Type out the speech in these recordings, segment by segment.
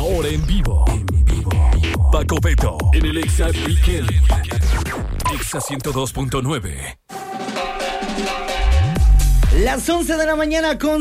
Ahora en vivo. Paco Beto en el Exa Weekend. Exa 102.9. Las 11 de la mañana con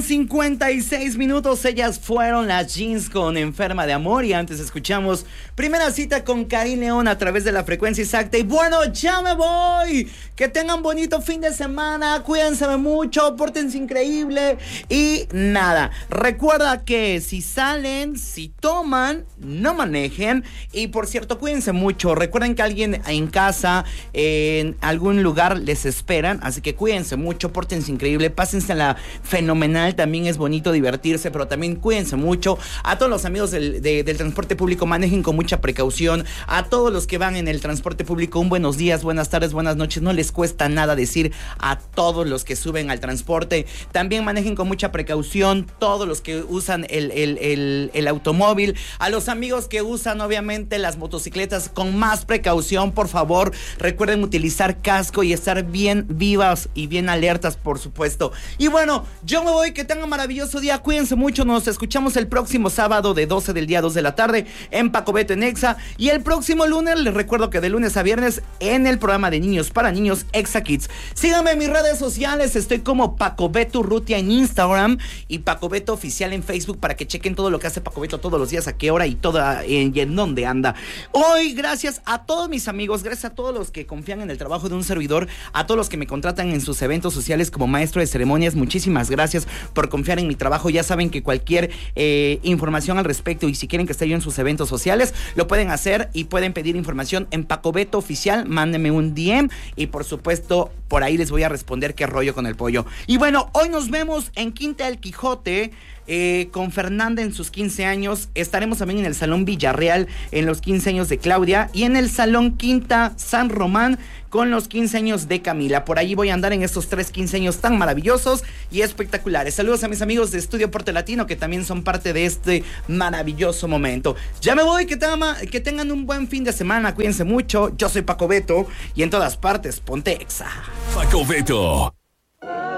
56 minutos. Ellas fueron las Jeans con Enferma de Amor. Y antes escuchamos Primera Cita con Karim León a través de la frecuencia exacta. Y bueno, ya me voy. Que tengan bonito fin de semana. Cuídense mucho, pórtense increíble. Y nada, recuerda que si salen, si toman, no manejen. Y por cierto, cuídense mucho. Recuerden que alguien en casa, en algún lugar les esperan. Así que cuídense mucho, pórtense increíble. Pásensela fenomenal, también es bonito divertirse, pero también cuídense mucho. A todos los amigos del transporte público, manejen con mucha precaución. A todos los que van en el transporte público, un buenos días, buenas tardes, buenas noches. No les cuesta nada decir a todos los que suben al transporte. También manejen con mucha precaución todos los que usan el automóvil. A los amigos que usan obviamente las motocicletas, con más precaución, por favor. Recuerden utilizar casco y estar bien vivas y bien alertas, por supuesto. Y bueno, yo me voy, que tengan un maravilloso día, cuídense mucho, nos escuchamos el próximo sábado de 12 del día a 2 de la tarde en Paco Beto en Exa, y el próximo lunes, les recuerdo que de lunes a viernes en el programa de niños para niños Exa Kids. Síganme en mis redes sociales, estoy como Paco Beto Urrutia en Instagram y Paco Beto Oficial en Facebook para que chequen todo lo que hace Paco Beto todos los días, a qué hora y en dónde anda. Hoy, gracias a todos mis amigos, gracias a todos los que confían en el trabajo de un servidor, a todos los que me contratan en sus eventos sociales como maestro de ceremonias, muchísimas gracias por confiar en mi trabajo. Ya saben que cualquier información al respecto, y si quieren que esté yo en sus eventos sociales, lo pueden hacer y pueden pedir información en Paco Beto Oficial. Mándenme un DM y por supuesto por ahí les voy a responder qué rollo con el pollo. Y bueno, hoy nos vemos en Quinta del Quijote con Fernanda en sus 15 años. Estaremos también en el Salón Villarreal en los 15 años de Claudia, y en el Salón Quinta San Román con los 15 años de Camila. Por ahí voy a andar en estos 3 15 años tan maravillosos y espectaculares. Saludos a mis amigos de Estudio Porte Latino, que también son parte de este maravilloso momento. Ya me voy, que tengan un buen fin de semana, cuídense mucho. Yo soy Paco Beto y en todas partes ponte Exa. Paco Beto.